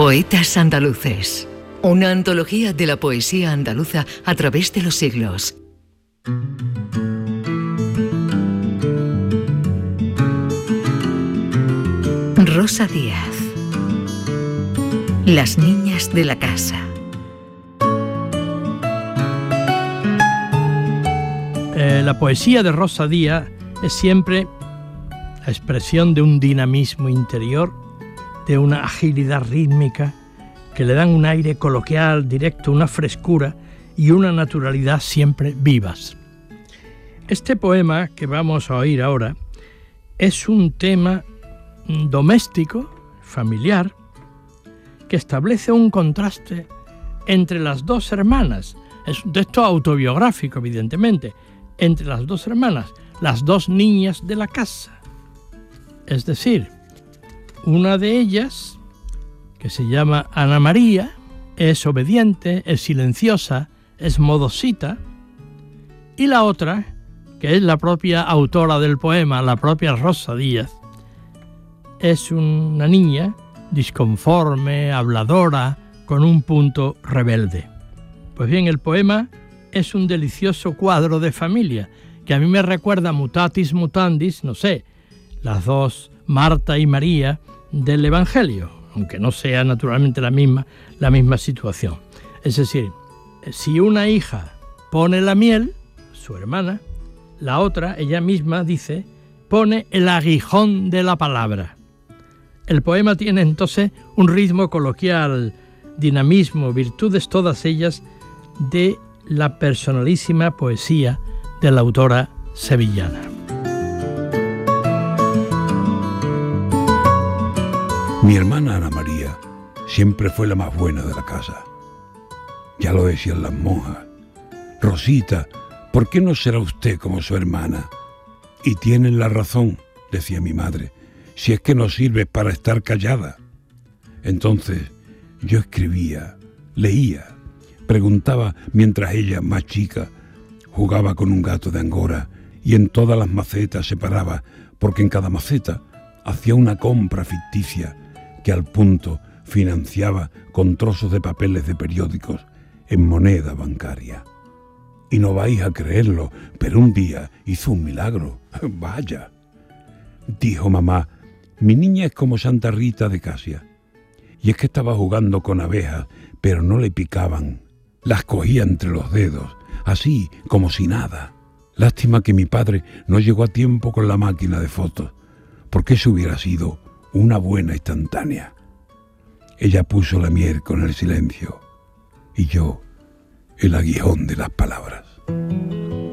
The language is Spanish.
Poetas andaluces. Una antología de la poesía andaluza a través de los siglos. Rosa Díaz. Las niñas de la casa. La poesía de Rosa Díaz es siempre la expresión de un dinamismo interior, de una agilidad rítmica que le dan un aire coloquial, directo, una frescura y una naturalidad siempre vivas. Este poema que vamos a oír ahora es un tema doméstico, familiar, que establece un contraste entre las dos hermanas. Es un texto autobiográfico, evidentemente, entre las dos hermanas, las dos niñas de la casa. Es decir, una de ellas, que se llama Ana María, es obediente, es silenciosa, es modosita, y la otra, que es la propia autora del poema, la propia Rosa Díaz, es una niña disconforme, habladora, con un punto rebelde. Pues bien, el poema es un delicioso cuadro de familia, que a mí me recuerda mutatis mutandis, no sé, las dos Marta y María del Evangelio, aunque no sea naturalmente la misma situación. Es decir, si una hija pone la miel, su hermana, la otra, ella misma dice, pone el aguijón de la palabra. El poema tiene entonces un ritmo coloquial, dinamismo, virtudes todas ellas de la personalísima poesía de la autora sevillana. Mi hermana Ana María siempre fue la más buena de la casa. Ya lo decían las monjas. Rosita, ¿por qué no será usted como su hermana? Y tienen la razón, decía mi madre, si es que no sirve para estar callada. Entonces yo escribía, leía, preguntaba mientras ella, más chica, jugaba con un gato de Angora y en todas las macetas se paraba, porque en cada maceta hacía una compra ficticia que al punto financiaba con trozos de papeles de periódicos en moneda bancaria. Y no vais a creerlo, pero un día hizo un milagro. Vaya. Dijo mamá, mi niña es como Santa Rita de Casia. Y es que estaba jugando con abejas, pero no le picaban. Las cogía entre los dedos, así como si nada. Lástima que mi padre no llegó a tiempo con la máquina de fotos, porque eso hubiera sido una buena instantánea. Ella puso la miel con el silencio y yo el aguijón de las palabras.